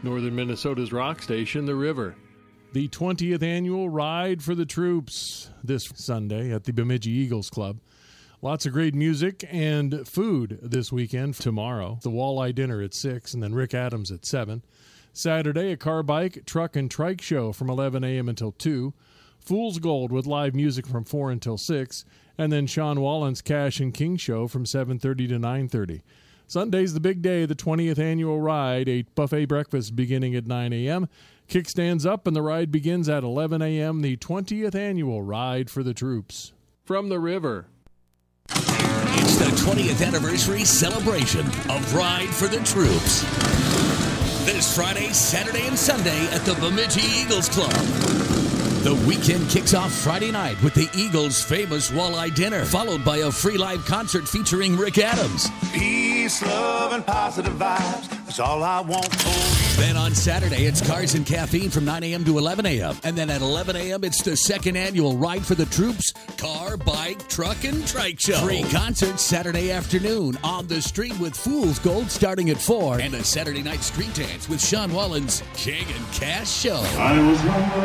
Northern Minnesota's rock station, The River. The 20th annual Ride for the Troops this Sunday at the Bemidji Eagles Club. Lots of great music and food this weekend. Tomorrow, the Walleye Dinner at 6 and then Rick Adams at 7. Saturday, a car, bike, truck, and trike show from 11 a.m. until 2. Fool's Gold with live music from 4 until 6. And then Sean Wallen's Cash and King show from 7:30 to 9:30. Sunday's the big day, the 20th annual ride, a buffet breakfast beginning at 9 a.m. Kickstands up and the ride begins at 11 a.m., the 20th annual Ride for the Troops. From the River. It's the 20th anniversary celebration of Ride for the Troops. This Friday, Saturday, and Sunday at the Bemidji Eagles Club. The weekend kicks off Friday night with the Eagles' famous Walleye Dinner, followed by a free live concert featuring Rick Adams. Peace, love, and positive vibes. That's all I want for you. Then on Saturday, it's Cars and Caffeine from 9 a.m. to 11 a.m. And then at 11 a.m., it's the second annual Ride for the Troops car, bike, truck, and trike show. Free concerts Saturday afternoon on the street with Fool's Gold starting at 4. And a Saturday night street dance with Sean Wallen's King and Cash show. I was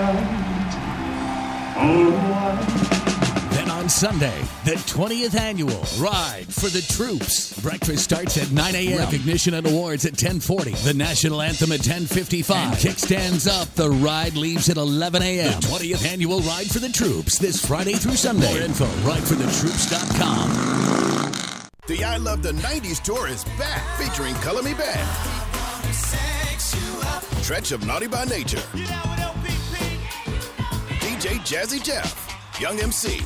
Then on Sunday, the 20th annual Ride for the Troops. Breakfast starts at 9 a.m. Recognition and awards at 10:40. The national anthem at 10:55. And kickstands up. The ride leaves at 11 a.m. The 20th annual Ride for the Troops this Friday through Sunday. More info, rideforthetroops.com. The I Love the 90s tour is back, featuring Color Me Back, Stretch of Naughty by Nature, DJ Jazzy Jeff, Young MC,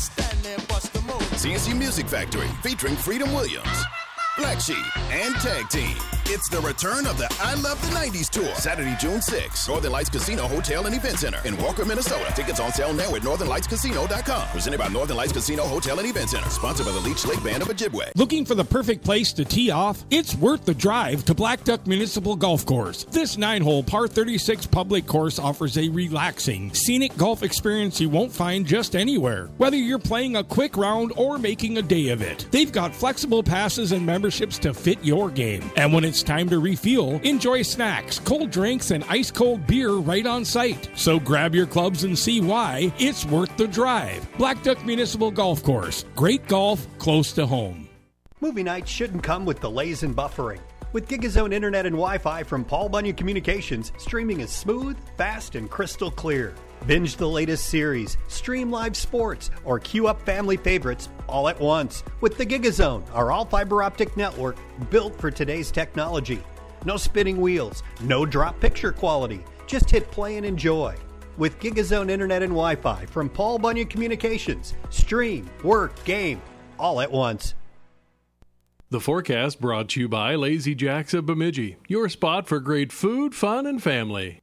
CNC Music Factory featuring Freedom Williams, Black Sheep, and Tag Team. It's the return of the I Love the 90s tour, Saturday, June 6th. Northern Lights Casino Hotel and Event Center in Walker, Minnesota. Tickets on sale now at northernlightscasino.com. Presented by Northern Lights Casino Hotel and Event Center. Sponsored by the Leech Lake Band of Ojibwe. Looking for the perfect place to tee off? It's worth the drive to Black Duck Municipal Golf Course. This 9-hole par 36 public course offers a relaxing, scenic golf experience you won't find just anywhere. Whether you're playing a quick round or making a day of it, they've got flexible passes and memberships to fit your game. And when it's time to refuel, enjoy snacks, cold drinks, and ice-cold beer right on site. So grab your clubs and see why it's worth the drive. Black Duck Municipal Golf Course. Great golf close to home. Movie nights shouldn't come with delays and buffering. With GigaZone Internet and Wi-Fi from Paul Bunyan Communications, streaming is smooth, fast, and crystal clear. Binge the latest series, stream live sports, or queue up family favorites all at once with the GigaZone, our all-fiber optic network built for today's technology. No spinning wheels, no drop picture quality. Just hit play and enjoy. With GigaZone Internet and Wi-Fi from Paul Bunyan Communications, stream, work, game, all at once. The forecast brought to you by Lazy Jacks of Bemidji, your spot for great food, fun, and family.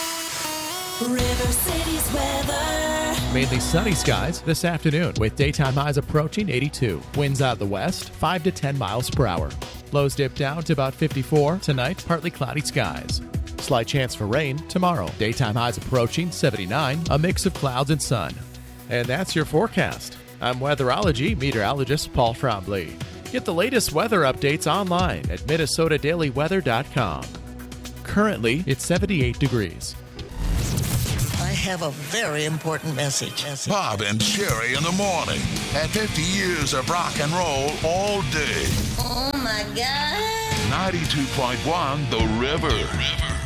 River City's weather. Mainly sunny skies this afternoon with daytime highs approaching 82. Winds out of the west, 5 to 10 miles per hour. Lows dip down to about 54. Tonight, partly cloudy skies. Slight chance for rain tomorrow. Daytime highs approaching 79. A mix of clouds and sun. And that's your forecast. I'm weatherology meteorologist Paul Trombley. Get the latest weather updates online at minnesotadailyweather.com. Currently, it's 78 degrees. I have a very important message. Bob and Sherry in the morning. At 50 years of rock and roll all day. Oh, my God. 92.1 The River.